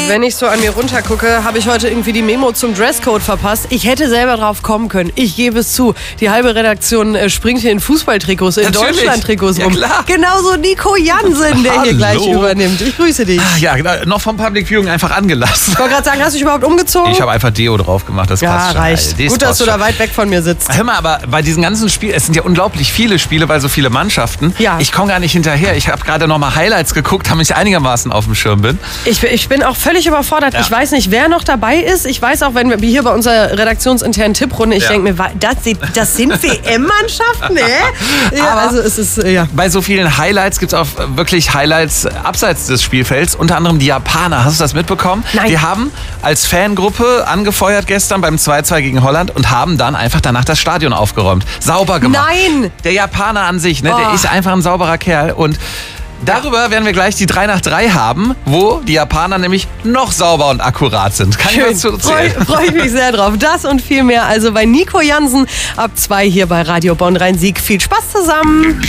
Wenn ich so an mir runtergucke, habe ich heute irgendwie die Memo zum Dresscode verpasst. Ich hätte selber drauf kommen können. Ich gebe es zu. Die halbe Redaktion springt hier in Fußballtrikots, in Deutschland-Trikots rum. Klar. Genauso Nico Jansen, der hier gleich übernimmt. Ich grüße dich. Ja, noch vom Public Viewing einfach angelassen. Ich wollte gerade sagen, hast du dich überhaupt umgezogen? Ich habe einfach Deo drauf gemacht, das passt schon. Reicht. Gut, dass du da weit weg von mir sitzt. Hör mal, aber bei diesen ganzen Spielen, es sind ja unglaublich viele Spiele, weil so viele Mannschaften. Ja. Ich komme gar nicht hinterher. Ich habe gerade noch mal Highlights geguckt, damit ich einigermaßen auf dem Schirm bin. Ich bin auch völlig überfordert. Ja. Ich weiß nicht, wer noch dabei ist. Ich weiß auch, wenn wir hier bei unserer redaktionsinternen Tipprunde, ich denke mir, das sind WM-Mannschaften, Ja, aber also es ist, ja. Bei so vielen Highlights gibt es auch wirklich Highlights abseits des Spielfelds. Unter anderem die Japaner. Hast du das mitbekommen? Nein. Die haben als Fangruppe angefeuert gestern beim 2-2 gegen Holland und haben dann einfach danach das Stadion aufgeräumt. Sauber gemacht. Nein! Der Japaner an sich, ne, der ist einfach ein sauberer Kerl. Und darüber werden wir gleich die 3 nach 3 haben, wo die Japaner nämlich noch sauber und akkurat sind. Kann ich was zu erzählen? Freue ich mich sehr drauf. Das und viel mehr also bei Nico Jansen ab 2 hier bei Radio Bonn Rhein-Sieg. Viel Spaß zusammen.